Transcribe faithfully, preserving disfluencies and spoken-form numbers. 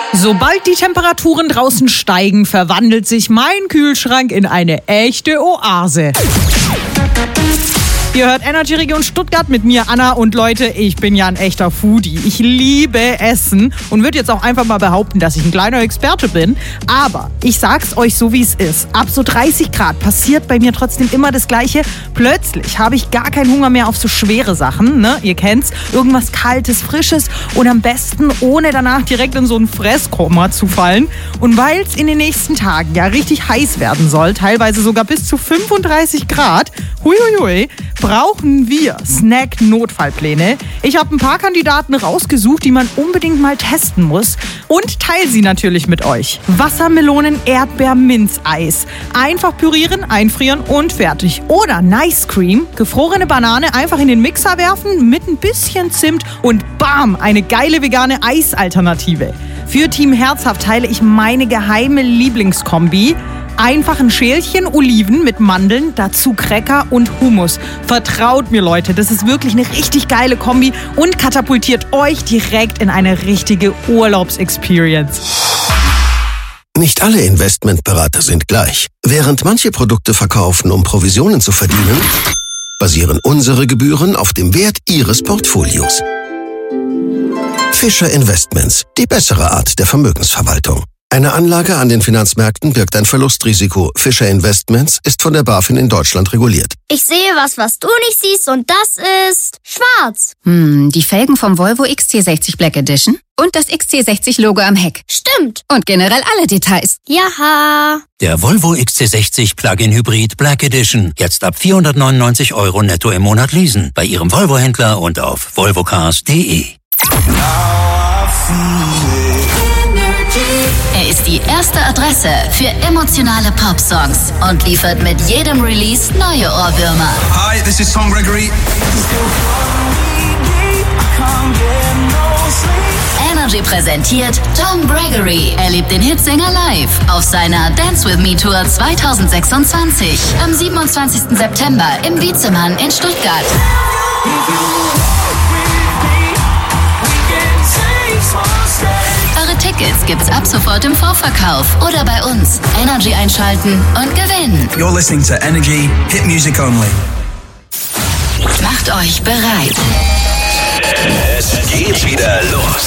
Sobald die Temperaturen draußen steigen, verwandelt sich mein Kühlschrank in eine echte Oase. Ihr hört Energy Region Stuttgart mit mir, Anna. Und Leute, ich bin ja ein echter Foodie. Ich liebe Essen und würde jetzt auch einfach mal behaupten, dass ich ein kleiner Experte bin. Aber ich sag's euch so, wie es ist. Ab so dreißig Grad passiert bei mir trotzdem immer das Gleiche. Plötzlich habe ich gar keinen Hunger mehr auf so schwere Sachen. Ne? Ihr kennt's. Irgendwas Kaltes, Frisches und am besten ohne danach direkt in so ein Fresskoma zu fallen. Und weil es in den nächsten Tagen ja richtig heiß werden soll, teilweise sogar bis zu fünfunddreißig Grad, huiuiui, brauchen wir Snack-Notfallpläne. Ich habe ein paar Kandidaten rausgesucht, die man unbedingt mal testen muss und teile sie natürlich mit euch. Wassermelonen-Erdbeer-Minzeis. Einfach pürieren, einfrieren und fertig. Oder Nice Cream, gefrorene Banane einfach in den Mixer werfen mit ein bisschen Zimt und bam, eine geile vegane Eisalternative. Für Team Herzhaft teile ich meine geheime Lieblingskombi. Einfach ein Schälchen Oliven mit Mandeln, dazu Cracker und Hummus. Vertraut mir, Leute, das ist wirklich eine richtig geile Kombi und katapultiert euch direkt in eine richtige Urlaubsexperience. Nicht alle Investmentberater sind gleich. Während manche Produkte verkaufen, um Provisionen zu verdienen, basieren unsere Gebühren auf dem Wert Ihres Portfolios. Fischer Investments, die bessere Art der Vermögensverwaltung. Eine Anlage an den Finanzmärkten birgt ein Verlustrisiko. Fischer Investments ist von der BaFin in Deutschland reguliert. Ich sehe was, was du nicht siehst, und das ist schwarz. Hm, die Felgen vom Volvo X C sechzig Black Edition und das X C sechzig Logo am Heck. Stimmt. Und generell alle Details. Jaha. Der Volvo X C sechzig Plug-in Hybrid Black Edition. Jetzt ab vierhundertneunundneunzig Euro netto im Monat leasen. Bei Ihrem Volvo-Händler und auf volvocars punkt de. Er ist die erste Adresse für emotionale Pop-Songs und liefert mit jedem Release neue Ohrwürmer. Hi, this is Tom Gregory. Energy präsentiert Tom Gregory. Erlebt den Hitsänger live auf seiner Dance With Me Tour zwanzig sechsundzwanzig am siebenundzwanzigsten September im Wietzemann in Stuttgart. Eure Tickets gibt's ab sofort im Vorverkauf oder bei uns. Energy einschalten und gewinnen. You're listening to Energy, Hit Music Only. Macht euch bereit. Es geht wieder los.